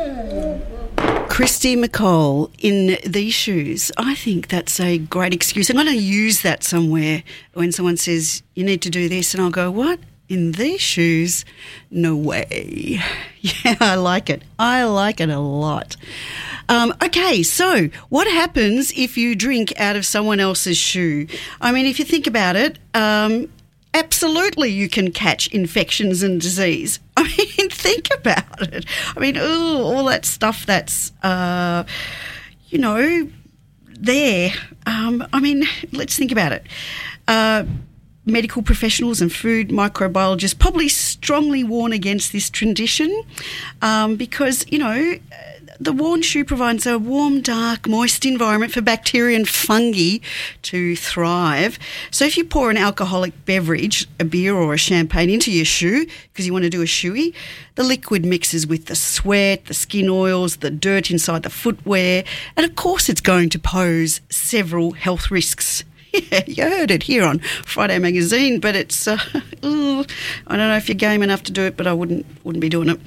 Christy McCall, in these shoes. I think that's a great excuse. I'm going to use that somewhere when someone says, you need to do this, and I'll go, what? In these shoes? No way. Yeah, I like it. I like it a lot. Okay, so what happens if you drink out of someone else's shoe? I mean, if you think about it, absolutely you can catch infections and disease. I mean, think about it. I mean, all that stuff that's, there. I mean, let's think about it. Medical professionals and food microbiologists probably strongly warn against this tradition because, the worn shoe provides a warm, dark, moist environment for bacteria and fungi to thrive. So if you pour an alcoholic beverage, a beer or a champagne, into your shoe because you want to do a shoey, the liquid mixes with the sweat, the skin oils, the dirt inside the footwear, and of course it's going to pose several health risks. Yeah, you heard it here on Friday Magazine, but it's, I don't know if you're game enough to do it, but I wouldn't be doing it.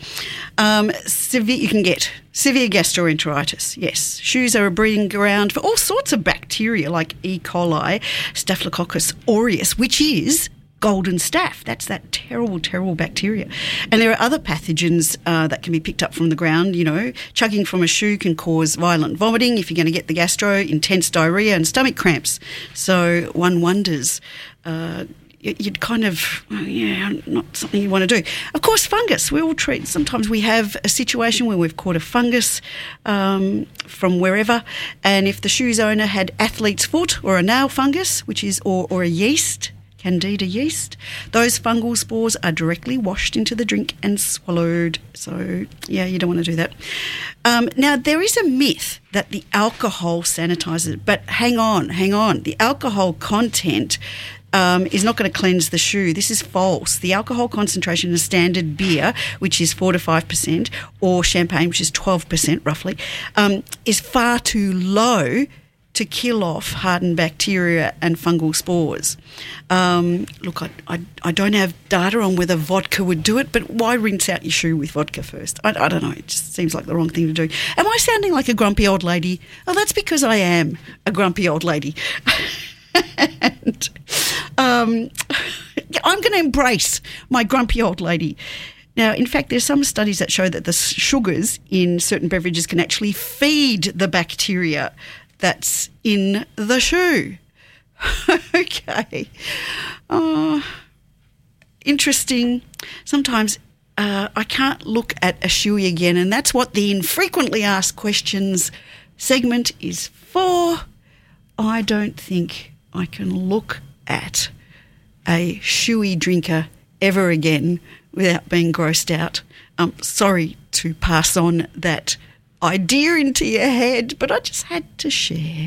You can get severe gastroenteritis, yes. Shoes are a breeding ground for all sorts of bacteria like E. coli, Staphylococcus aureus, which is golden staph. That's that terrible, terrible bacteria. And there are other pathogens that can be picked up from the ground. Chugging from a shoe can cause violent vomiting if you're going to get the gastro, intense diarrhoea and stomach cramps. So one wonders, you'd kind of, not something you want to do. Of course, fungus. Sometimes we have a situation where we've caught a fungus from wherever, and if the shoe's owner had athlete's foot or a nail fungus, which is, or a yeast, Candida yeast, those fungal spores are directly washed into the drink and swallowed. So, yeah, you don't want to do that. Now, there is a myth that the alcohol sanitizes it, but hang on. The alcohol content is not going to cleanse the shoe. This is false. The alcohol concentration in a standard beer, which is 4 to 5%, or champagne, which is 12% roughly, is far too low to kill off hardened bacteria and fungal spores. Look, I don't have data on whether vodka would do it, but why rinse out your shoe with vodka first? I don't know. It just seems like the wrong thing to do. Am I sounding like a grumpy old lady? Oh, that's because I am a grumpy old lady. And I'm going to embrace my grumpy old lady. Now, in fact, there's some studies that show that the sugars in certain beverages can actually feed the bacteria that's in the shoe. Okay. Interesting. Sometimes I can't look at a shoey again, and that's what the infrequently asked questions segment is for. I don't think I can look at a shoey drinker ever again without being grossed out. Sorry to pass on that idea into your head, but I just had to share.